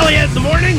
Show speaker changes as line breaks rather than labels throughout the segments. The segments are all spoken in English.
Elliott in the morning.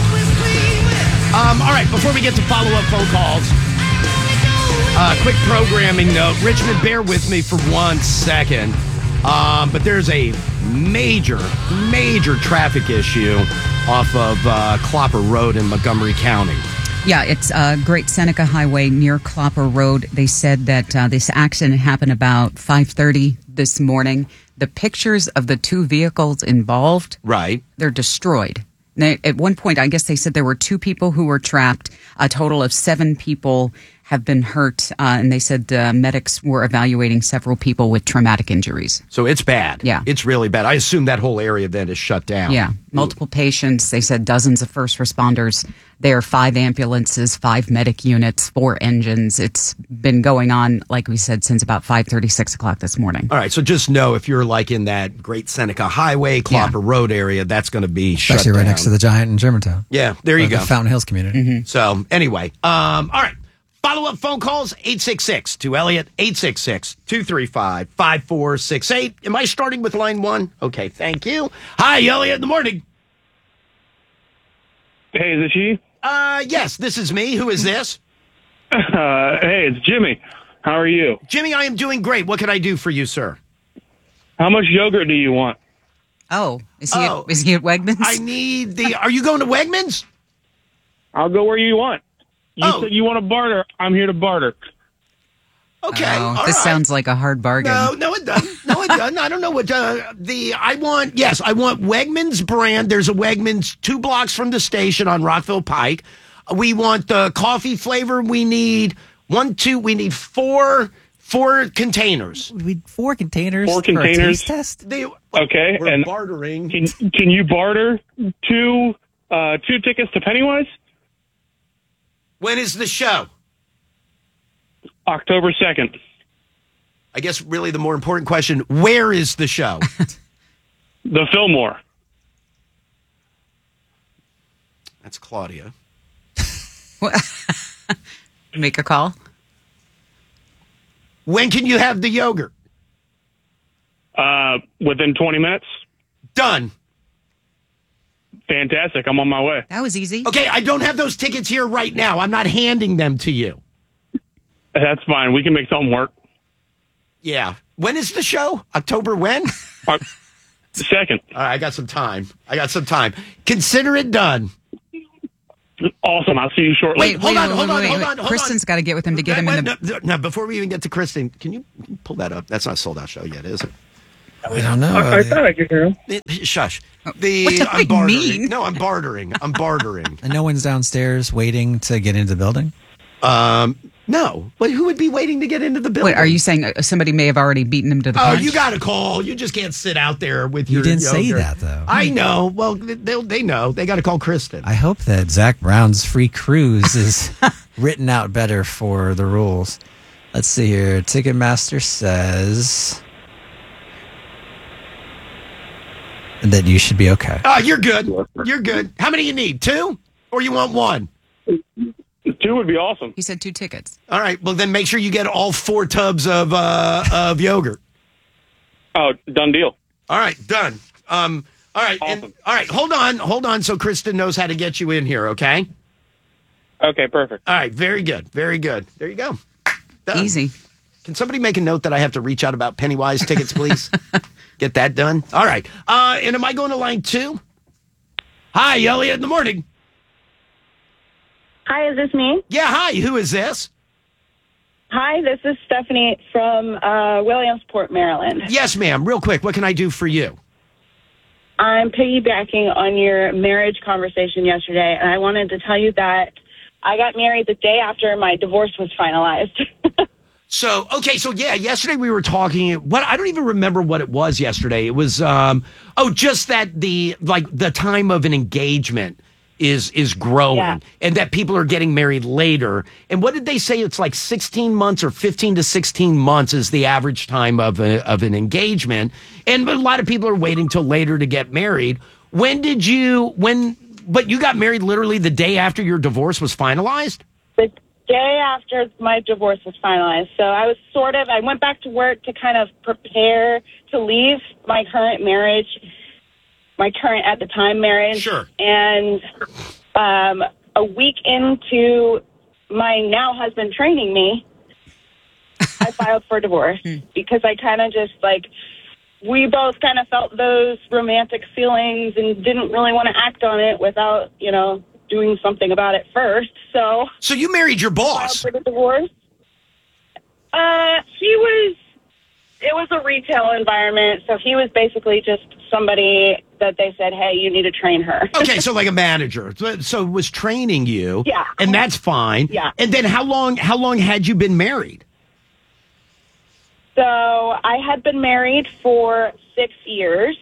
All right, before we get to follow-up phone calls, quick programming note. Richmond, bear with me for 1 second. But there's a major traffic issue off of Clopper Road in Montgomery County.
Yeah, it's Great Seneca Highway near Clopper Road. They said that this accident happened about 5:30 this morning. The pictures of the two vehicles involved,
right,
they're destroyed. Now, at one point, I guess they said there were 2 people who were trapped. A total of 7 people have been hurt, and they said medics were evaluating several people with traumatic injuries.
So it's bad.
Yeah.
It's really bad. I assume that whole area then is shut down.
Yeah. Multiple patients. They said dozens of first responders. There are 5 ambulances, 5 medic units, 4 engines. It's been going on, like we said, since about 5:30, 6 o'clock this morning.
All right. So just know if you're like in that Great Seneca Highway, Clopper Road area, that's going to be shut down.
Especially right next to the Giant in Germantown.
Yeah. There you go.
The Fountain Hills community.
Mm-hmm.
So anyway, all right. Follow-up phone calls, 866 to Elliott, 866-235-5468. Am I starting with line 1? Okay, thank you. Hi, Elliott in the morning.
Hey, is it you?
Yes, this is me. Who is this?
Hey, it's Jimmy. How are you?
Jimmy, I am doing great. What can I do for you, sir?
How much yogurt do you want?
Oh, is he at Wegmans?
I need are you going to Wegmans?
I'll go where you want. You said you want to barter. I'm here to barter.
Okay.
This sounds like a hard bargain.
No, it doesn't. No, it doesn't. I don't know what I want Wegmans brand. There's a Wegmans 2 blocks from the station on Rockville Pike. We want the coffee flavor. We need 4 containers.
We need 4 containers.
4
for a
containers.
taste test?
Okay.
We're
and
bartering.
Can you barter 2 tickets to Pennywise?
When is the show?
October 2nd.
I guess really the more important question, where is the show?
The Fillmore.
That's Claudia.
Make a call.
When can you have the yogurt?
Within 20 minutes.
Done.
Fantastic. I'm on my way.
That was easy.
Okay, I don't have those tickets here right now. I'm not handing them to you.
That's fine. We can make something work.
Yeah. When is the show? October when?
The 2nd.
All right, I got some time. Consider it done.
Awesome. I'll see you shortly.
Wait,
hold on.
Kristen's got to get with him to get him in the...
No, before we even get to Kristen, can you pull that up? That's not a sold-out show yet, is it?
I don't know.
I thought I could hear him.
Shush.
What do I mean?
No, I'm bartering.
And no one's downstairs waiting to get into the building?
No. But who would be waiting to get into the building?
Wait, are you saying somebody may have already beaten him to the punch?
Oh, you got to call. You just can't sit out there with your
You didn't say
yogurt.
that, though.
I know. Well, they know. They got to call Kristen.
I hope that Zach Brown's free cruise is written out better for the rules. Let's see here. Ticketmaster says that you should be okay.
Oh, you're good. You're good. How many you need? 2? Or you want 1?
2 would be awesome.
He said 2 tickets.
All right. Well, then make sure you get all 4 tubs of yogurt.
Oh, done deal.
All right. Done. All right.
Awesome.
All right. Hold on. So Kristen knows how to get you in here. Okay.
Okay, perfect.
All right. Very good. There you go. Done.
Easy.
Can somebody make a note that I have to reach out about Pennywise tickets, please? Get that done. All right. And am I going to line 2? Hi, Elliott in the morning.
Hi, is this me?
Yeah, hi. Who is this?
Hi, this is Stephanie from Williamsport, Maryland.
Yes, ma'am. Real quick, what can I do for you?
I'm piggybacking on your marriage conversation yesterday, and I wanted to tell you that I got married the day after my divorce was finalized.
So, okay, so yeah, yesterday we were talking, I don't even remember what it was yesterday. It was, just that the time of an engagement is growing,
Yeah.
and that people are getting married later. And what did they say? It's like 16 months or 15 to 16 months is the average time of an engagement. And a lot of people are waiting till later to get married. But you got married literally the day after your divorce was finalized?
The day after my divorce was finalized. So I went back to work to kind of prepare to leave my current marriage, my current at the time marriage.
Sure.
And a week into my now husband training me, I filed for divorce because I kind of just we both kind of felt those romantic feelings and didn't really want to act on it without, doing something about it first. So
you married your boss.
filed for the divorce. It was a retail environment, so he was basically just somebody that they said, hey, you need to train her.
Okay, so like a manager. So was training you.
Yeah.
And that's fine.
Yeah.
And then how long had you been married?
So I had been married for 6 years,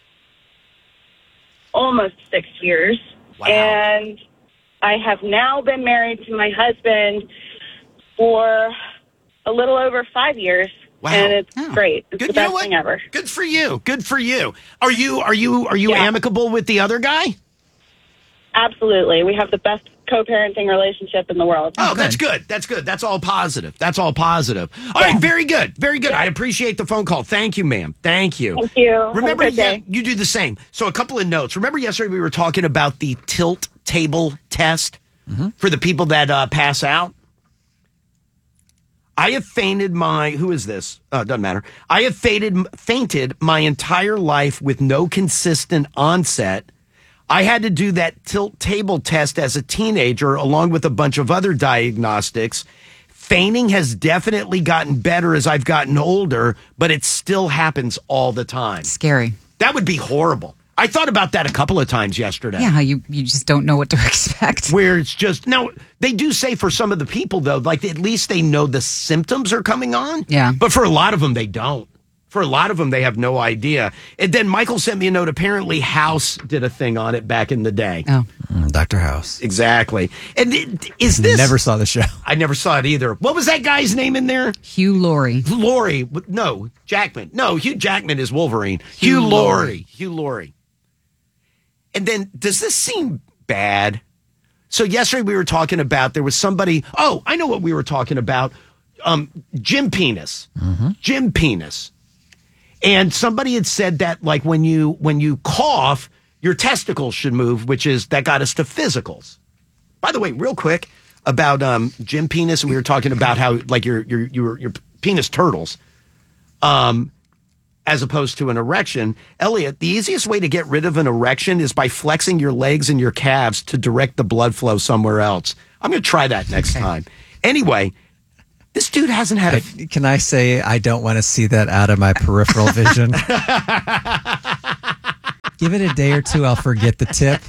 almost 6 years.
Wow.
And I have now been married to my husband for a little over 5 years.
Wow.
And it's great. It's the
You know
best
what?
thing ever.
Good for you. Good for you. Are you
Yeah.
amicable with the other guy?
Absolutely. We have the best co-parenting relationship in the world.
Oh, that's good. That's good. That's all positive. That's all positive. All right, very good. Very good. I appreciate the phone call. Thank you, ma'am. Thank you.
Thank you. Have a
Remember,
good day.
you do the same. So a couple of notes. Remember yesterday we were talking about the tilt table test for the people that pass out? I have fainted who is this? Doesn't matter. I have fainted my entire life with no consistent onset. I had to do that tilt table test as a teenager along with a bunch of other diagnostics. Fainting has definitely gotten better as I've gotten older, but it still happens all the time.
Scary.
That would be horrible. I thought about that a couple of times yesterday.
Yeah, you just don't know what to expect.
Where it's just, now, they do say for some of the people, though, like at least they know the symptoms are coming on.
Yeah.
But for a lot of them, they don't. For a lot of them, they have no idea. And then Michael sent me a note. Apparently, House did a thing on it back in the day.
Oh.
Dr. House.
Exactly. And is this...
Never saw the show.
I never saw it either. What was that guy's name in there?
Hugh Laurie.
Laurie. No, Jackman. No, Hugh Jackman is Wolverine. Hugh Laurie. Hugh Laurie. And then, does this seem bad? So yesterday we were talking about, there was somebody, I know what we were talking about. Jim Penis. Jim Penis. And somebody had said that, like, when you cough, your testicles should move, that got us to physicals. By the way, real quick about Jim Penis, and we were talking about how, like, your penis turtles, as opposed to an erection. Elliot, the easiest way to get rid of an erection is by flexing your legs and your calves to direct the blood flow somewhere else. I'm going to try that next time. Anyway, this dude hasn't had a...
Can I say I don't want to see that out of my peripheral vision? Give it a day or two, I'll forget the tip.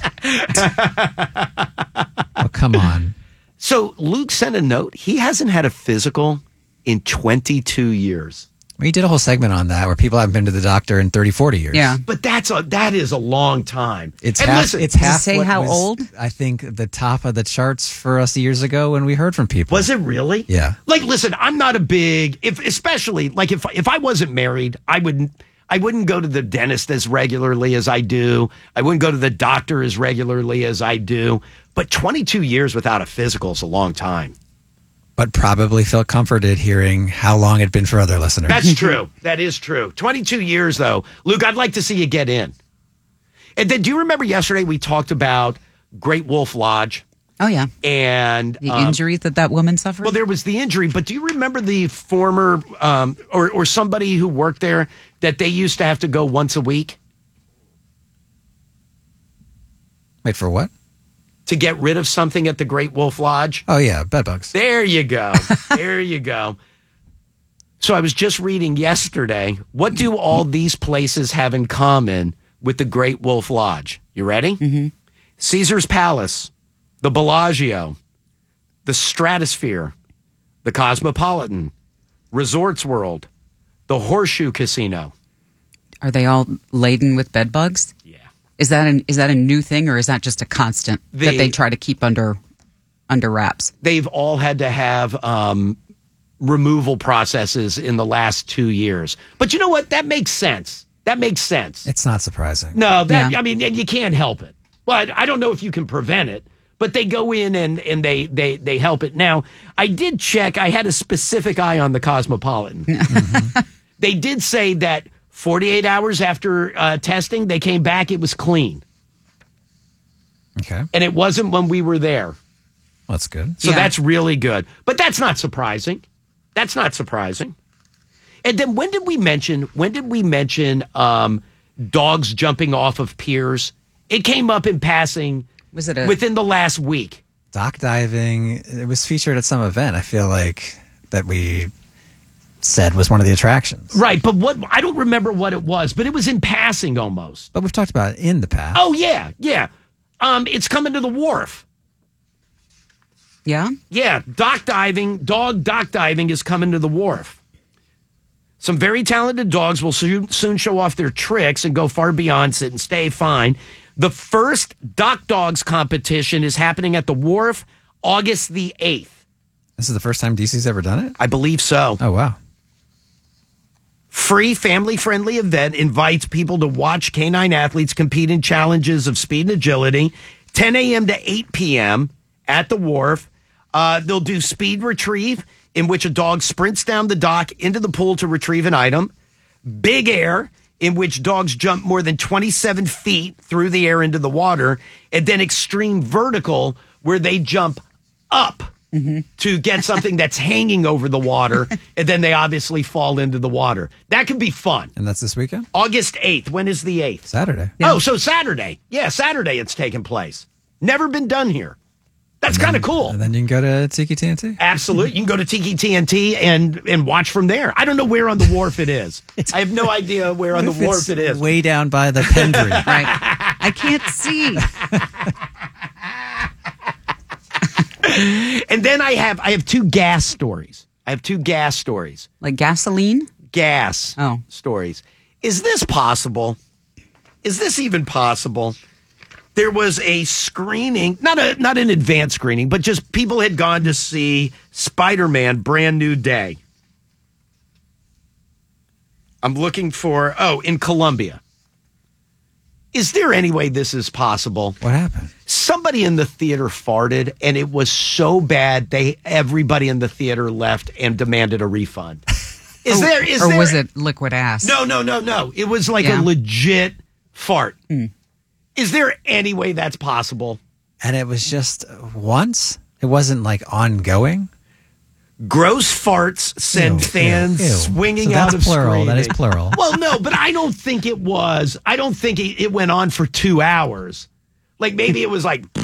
Oh, come on.
So Luke sent a note. He hasn't had a physical in 22 years.
We did a whole segment on that where people haven't been to the doctor in 30, 40 years.
Yeah.
But that is a long time.
It's
And
half.
listen,
It's half.
say
what
how
was,
old?
I think the top of the charts for us years ago when we heard from people.
was it really?
Yeah.
Like, listen, I'm not a big, especially like if I wasn't married, I wouldn't go to the dentist as regularly as I do. I wouldn't go to the doctor as regularly as I do. But 22 years without a physical is a long time.
But probably felt comforted hearing how long it'd been for other listeners.
That's true. That is true. 22 years, though. Luke, I'd like to see you get in. And then do you remember yesterday we talked about Great Wolf Lodge?
Oh, yeah.
And
The injury that woman suffered?
well, there was the injury, but do you remember the former or somebody who worked there that they used to have to go once a week
Wait, for what?
to get rid of something at the Great Wolf Lodge?
Oh, yeah, bed bugs.
There you go. There you go. So I was just reading yesterday, what do all these places have in common with the Great Wolf Lodge? You ready? Mm-hmm. Caesar's Palace, the Bellagio, the Stratosphere, the Cosmopolitan, Resorts World, the Horseshoe Casino.
Are they all laden with bed bugs?
Yeah.
Is that a new thing, or is that just a constant that they try to keep under wraps?
They've all had to have removal processes in the last 2 years. But you know what? That makes sense. That makes sense.
It's not surprising.
No,
Yeah.
I mean, you can't help it. But I don't know if you can prevent it. But they go in and they help it. Now, I did check. I had a specific eye on the Cosmopolitan. Mm-hmm. They did say that 48 hours after testing, they came back. It was clean.
Okay.
And it wasn't when we were there.
That's good.
So that's really good. But that's not surprising. That's not surprising. And then when did we mention dogs jumping off of piers? It came up in passing within the last week.
Dock diving, it was featured at some event, I feel like, that we said was one of the attractions.
Right, but I don't remember what it was, but it was in passing almost.
But we've talked about it in the past.
Oh, yeah. It's coming to the wharf.
Yeah?
Yeah, dog dock diving is coming to the wharf. Some very talented dogs will soon show off their tricks and go far beyond sit and stay fine. The first Dock Dogs competition is happening at the wharf August the 8th.
This is the first time DC's ever done it?
I believe so.
Oh, wow.
Free, family-friendly event invites people to watch canine athletes compete in challenges of speed and agility, 10 a.m. to 8 p.m. at the wharf. They'll do speed retrieve, in which a dog sprints down the dock into the pool to retrieve an item. Big air, in which dogs jump more than 27 feet through the air into the water. And then extreme vertical, where they jump up to get something that's hanging over the water. And then they obviously fall into the water. That could be fun.
And that's this weekend?
August 8th. When is the 8th?
Saturday.
Yeah.
Oh, so Saturday. Yeah, Saturday it's taking place. Never been done here. That's kind of cool.
And then you can go to Tiki TNT?
Absolutely. You can go to Tiki TNT and watch from there. I don't know where on the wharf it is. I have no idea where on the wharf it is.
Way down by the Pendry.
Right. I can't see.
And then I have two gas stories.
Like gasoline?
Gas stories. Is this possible? Is this even possible? There was a screening, not an advanced screening, but just people had gone to see Spider-Man Brand New Day. I'm looking for, in Columbia. Is there any way this is possible?
What happened?
Somebody in the theater farted, and it was so bad, everybody in the theater left and demanded a refund.
Was it liquid ass?
No. It was like a legit fart. Is there any way that's possible?
And it was just once? It wasn't like ongoing?
Gross farts send fans swinging
so
out
that's
of
plural.
screening.
That is plural.
Well, no, but I don't think it was. I don't think it went on for 2 hours. Like maybe it was like...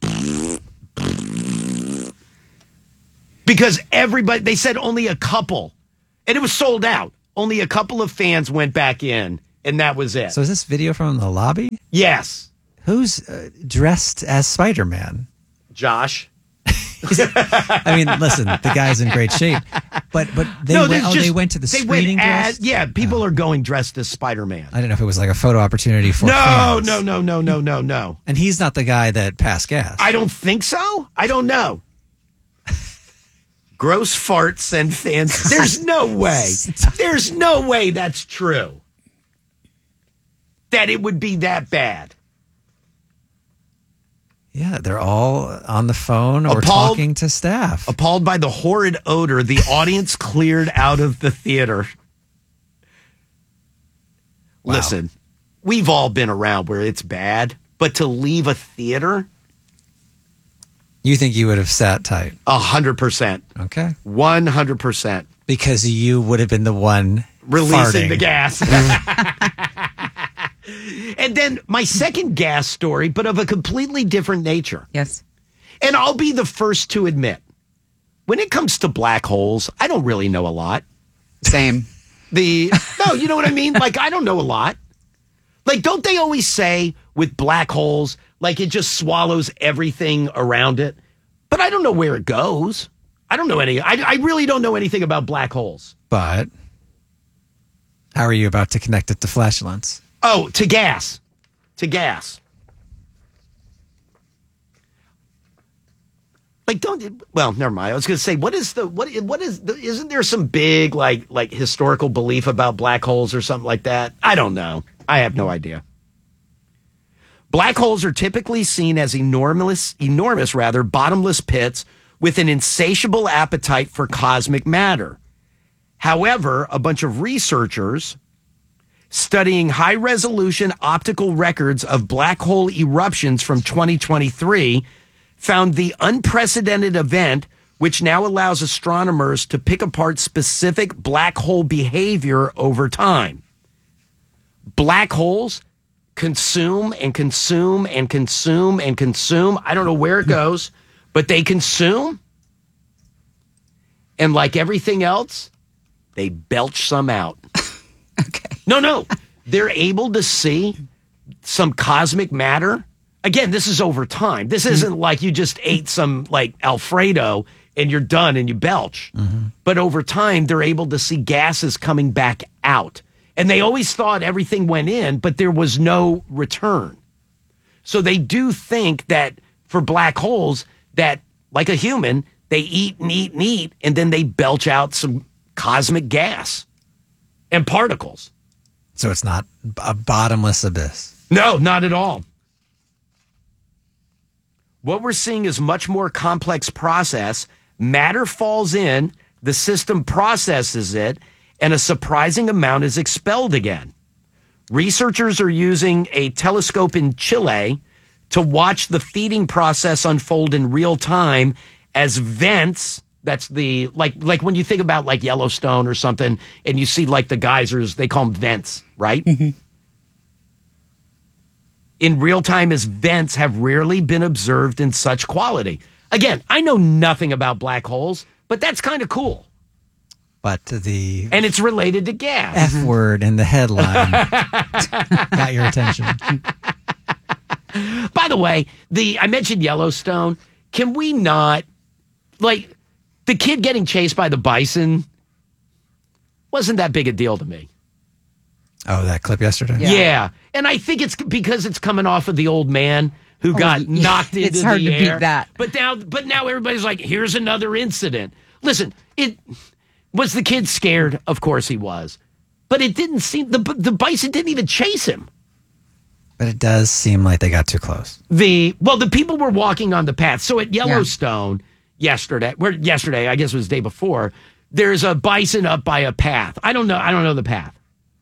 Because they said only a couple. And it was sold out. Only a couple of fans went back in. And that was it.
So is this video from the lobby?
Yes.
Who's dressed as Spider-Man?
Josh.
I mean, listen, the guy's in great shape. But they went to the screening dressed?
Yeah, people are going dressed as Spider-Man.
I don't know if it was like a photo opportunity for fans.
No.
And he's not the guy that passed gas.
I don't think so. I don't know. Gross farts and fans. There's no way. There's no way that's true. That it would be that bad.
Yeah, they're all on the phone or talking to staff.
Appalled by the horrid odor, the audience cleared out of the theater. Wow. Listen, we've all been around where it's bad, but to leave a theater?
You think you would have sat tight?
100%.
Okay.
100%.
Because you would have been the one
releasing
farting.
the gas. And then my second gas story, but of a completely different nature.
Yes.
And I'll be the first to admit, when it comes to black holes, I don't really know a lot.
Same.
No, you know what I mean? Like, I don't know a lot. Like, don't they always say with black holes, like it just swallows everything around it? But I don't know where it goes. I don't know I really don't know anything about black holes.
But how are you about to connect it to flatulence?
Oh, to gas. Like, never mind. I was going to say, isn't there some big, like historical belief about black holes or something like that? I don't know. I have no idea. Black holes are typically seen as enormous, bottomless pits with an insatiable appetite for cosmic matter. However, a bunch of researchers studying high-resolution optical records of black hole eruptions from 2023, found the unprecedented event which now allows astronomers to pick apart specific black hole behavior over time. Black holes consume and consume and consume and consume. I don't know where it goes, but they consume. And like everything else, they belch some out.
Okay.
No. They're able to see some cosmic matter. Again, this is over time. This isn't like you just ate some like Alfredo and you're done and you belch. But over time, they're able to see gases coming back out. And they always thought everything went in, but there was no return. So they do think that for black holes, that like a human, they eat and eat and eat, and then they belch out some cosmic gas and particles.
So it's not a bottomless abyss.
No, not at all. What we're seeing is much more complex process. Matter falls in, the system processes it, and a surprising amount is expelled again. Researchers are using a telescope in Chile to watch the feeding process unfold in real time as vents. That's the, like when you think about like Yellowstone or something and you see like the geysers, they call them vents, right? In real time as vents have rarely been observed in such quality. Again, I know nothing about black holes, but that's kind of cool.
But
and it's related to gas.
F word in the headline got your attention.
By the way, I mentioned Yellowstone. Can we not, like, the kid getting chased by the bison wasn't that big a deal to me.
Oh, that clip yesterday?
Yeah. And I think it's because it's coming off of the old man who got knocked into the air.
It's hard to beat that.
But now everybody's like, here's another incident. Listen, was the kid scared? Of course he was. But it didn't seem, the bison didn't even chase him.
But it does seem like they got too close.
The people were walking on the path. So at Yellowstone yesterday, I guess it was the day before, there's a bison up by a path. I don't know the path.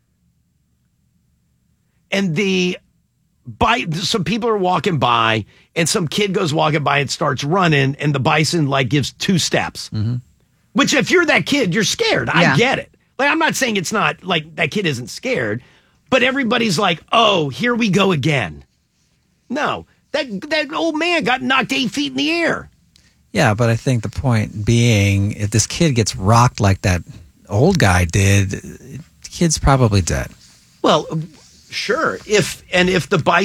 And some people are walking by, and some kid goes walking by and starts running, and the bison like gives 2 steps. Which, if you're that kid, you're scared. I get it. Like, I'm not saying it's not like that kid isn't scared, but everybody's like, "Oh, here we go again." No, that old man got knocked 8 feet in the air.
Yeah, but I think the point being, if this kid gets rocked like that old guy did, the kid's probably dead.
Well, sure. If the bison